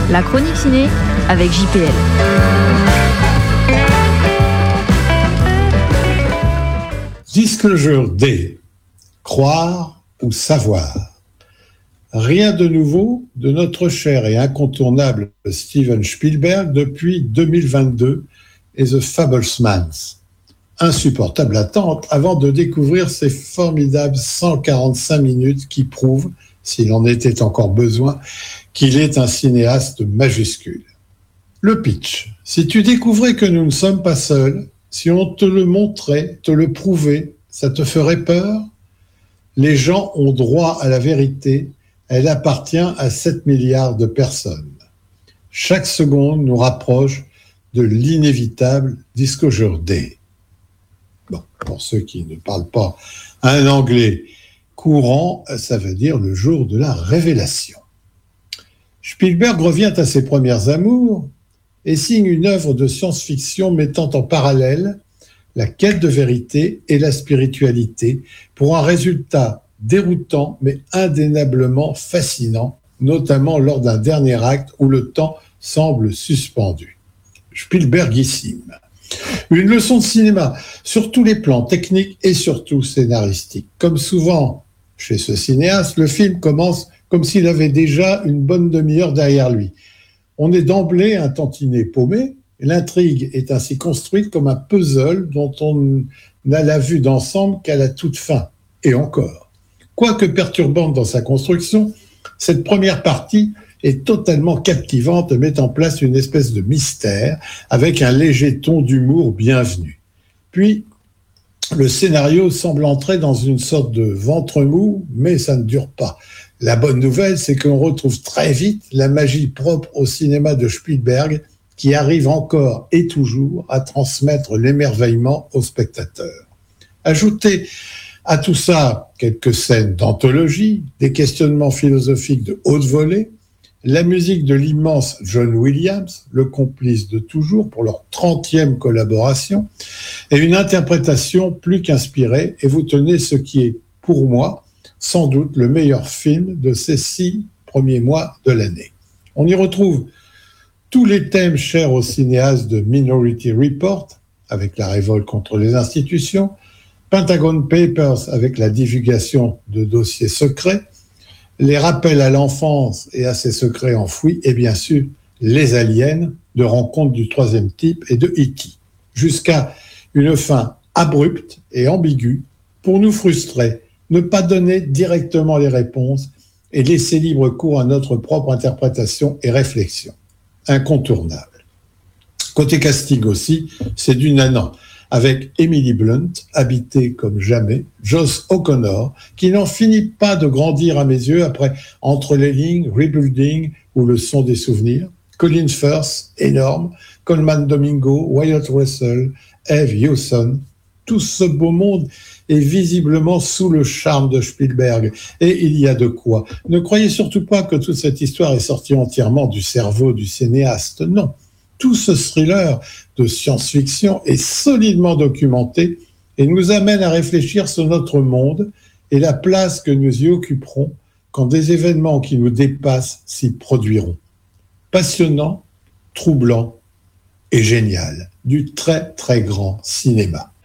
La chronique ciné avec JPL. Disclosure D. Croire ou savoir. Rien de nouveau de notre cher et incontournable Steven Spielberg depuis 2022 et The Fablesmans. Insupportable attente avant de découvrir ces formidables 145 minutes qui prouvent, s'il en était encore besoin, qu'il est un cinéaste majuscule. Le pitch. Si tu découvrais que nous ne sommes pas seuls, si on te le montrait, te le prouvait, ça te ferait peur ? Les gens ont droit à la vérité, elle appartient à 7 milliards de personnes. Chaque seconde nous rapproche de l'inévitable Disclosure Day. Bon, pour ceux qui ne parlent pas un anglais courant, ça veut dire le jour de la révélation. Spielberg revient à ses premières amours et signe une œuvre de science-fiction mettant en parallèle la quête de vérité et la spiritualité pour un résultat déroutant mais indéniablement fascinant, notamment lors d'un dernier acte où le temps semble suspendu. Spielbergissime. Une leçon de cinéma sur tous les plans techniques et surtout scénaristiques. Comme souvent chez ce cinéaste, le film commence comme s'il avait déjà une bonne demi-heure derrière lui. On est d'emblée un tantinet paumé. L'intrigue est ainsi construite comme un puzzle dont on n'a la vue d'ensemble qu'à la toute fin. Et encore. Quoique perturbante dans sa construction, cette première partie est totalement captivante et met en place une espèce de mystère avec un léger ton d'humour bienvenu. Puis, le scénario semble entrer dans une sorte de ventre mou, mais ça ne dure pas. La bonne nouvelle, c'est qu'on retrouve très vite la magie propre au cinéma de Spielberg qui arrive encore et toujours à transmettre l'émerveillement aux spectateurs. Ajoutez à tout ça quelques scènes d'anthologie, des questionnements philosophiques de haute volée, la musique de l'immense John Williams, le complice de toujours pour leur 30e collaboration, et une interprétation plus qu'inspirée, et vous tenez ce qui est, pour moi, sans doute le meilleur film de ces 6 premiers mois de l'année. On y retrouve tous les thèmes chers aux cinéastes de Minority Report, avec la révolte contre les institutions, Pentagon Papers, avec la divulgation de dossiers secrets, les rappels à l'enfance et à ses secrets enfouis, et bien sûr, les aliens de Rencontre du troisième type et de E.T., jusqu'à une fin abrupte et ambiguë pour nous frustrer, ne pas donner directement les réponses et laisser libre cours à notre propre interprétation et réflexion. Incontournable. Côté casting aussi, c'est du nanan, avec Emily Blunt, habitée comme jamais, Joss O'Connor, qui n'en finit pas de grandir à mes yeux après Entre les lignes, Rebuilding ou Le son des souvenirs, Colin Firth, énorme, Colman Domingo, Wyatt Russell, Eve Hewson. Tout ce beau monde est visiblement sous le charme de Spielberg. Et il y a de quoi. Ne croyez surtout pas que toute cette histoire est sortie entièrement du cerveau du cinéaste. Non. Tout ce thriller de science-fiction est solidement documenté et nous amène à réfléchir sur notre monde et la place que nous y occuperons quand des événements qui nous dépassent s'y produiront. Passionnant, troublant et génial. Du très très grand cinéma.